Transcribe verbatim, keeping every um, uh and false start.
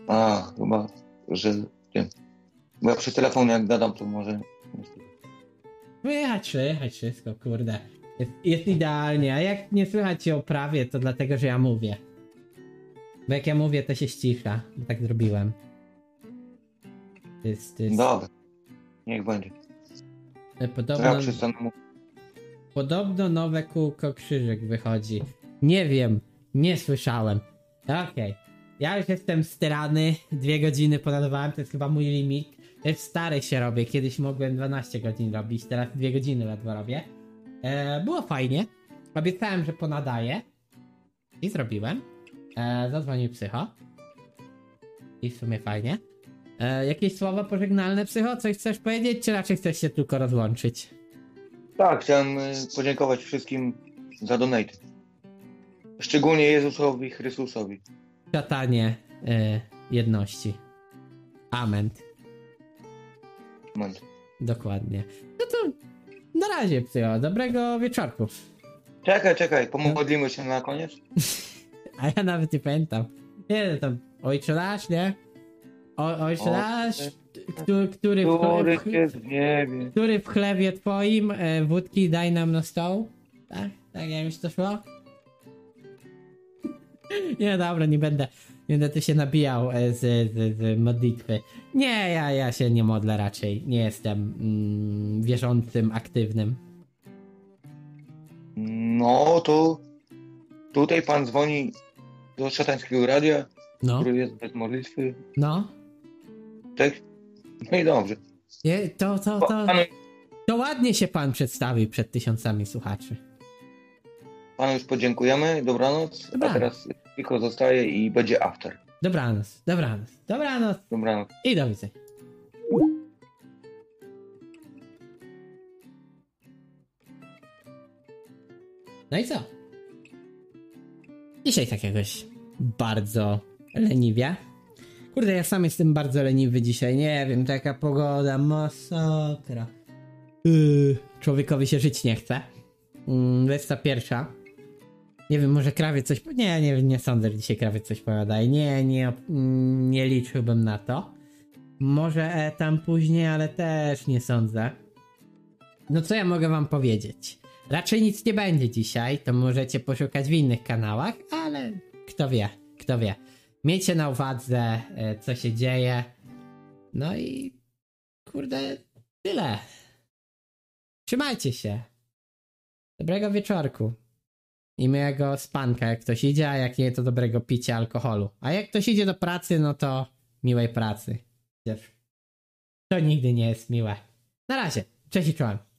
A, chyba, że nie. Bo ja przy telefonie jak gadam, to może... Słychać, słychać wszystko, kurde. Jest, jest idealnie, a jak nie słychać się o prawie, to dlatego, że ja mówię. Bo jak ja mówię, to się ścisza. Tak zrobiłem. To jest, to jest... Dobra, niech będzie. To Podobno, ja przestanę mówić. podobno nowe kółko krzyżyk wychodzi. Nie wiem, nie słyszałem. Okej. Okay. Ja już jestem styrany, dwie godziny poladowałem, to jest chyba mój limit. Już stary się robię, kiedyś mogłem dwanaście godzin robić, teraz dwie godziny ledwo robię. E, było fajnie, obiecałem, że ponadaję. I zrobiłem. E, zadzwonił psycho. I w sumie fajnie. E, jakieś słowa pożegnalne, psycho? Coś chcesz powiedzieć, czy raczej chcesz się tylko rozłączyć? Tak, chciałem y, podziękować wszystkim za donate. Szczególnie Jezusowi Chrystusowi. Szatanie e, jedności. Amen. Moment. Dokładnie. No to na razie, psycho. Dobrego wieczorku. Czekaj, czekaj, pomodlimy się na koniec? A ja nawet nie pamiętam. Nie, no tam ojcze nasz, nie? O, ojcze nasz, który, który, w, Który w, jest w niebie. który w chlebie twoim e, wódki daj nam na stoł. Tak? Tak jak już to szło? Nie, dobra, nie będę, nie będę tu się nabijał e, z, z, z modlitwy. Nie, ja, ja się nie modlę raczej. Nie jestem mm, wierzącym, aktywnym. No to tutaj pan dzwoni do szatańskiego radia, No, który jest bez modlitwy. no. Tak? No i dobrze. Nie, to, to, Pa- to, Panu, to ładnie się pan przedstawił przed tysiącami słuchaczy. panu już podziękujemy, dobranoc, Dobranoc. a teraz tylko zostaje i będzie after. Dobranoc, dobranoc, dobranoc Dobranoc. i do widzenia. No i co? Dzisiaj tak jakoś bardzo leniwie. Kurde, ja sam jestem bardzo leniwy dzisiaj, nie wiem, taka pogoda, masakra. Yy, człowiekowi się żyć nie chce. Yy, dwudziesta pierwsza. Nie wiem, może krawiec coś... Nie, nie, nie sądzę, że dzisiaj krawiec coś powiadaje. Nie, nie, nie liczyłbym na to. Może e, tam później, ale też nie sądzę. No co ja mogę wam powiedzieć? Raczej nic nie będzie dzisiaj, to możecie poszukać w innych kanałach, ale kto wie, kto wie. Miejcie na uwadze, e, co się dzieje. No i kurde, tyle. Trzymajcie się. Dobrego wieczorku. I miłego spanka, jak ktoś idzie, a jak nie, to dobrego picia alkoholu. A jak ktoś idzie do pracy, no to miłej pracy. To nigdy nie jest miłe. Na razie. Cześć i czołem.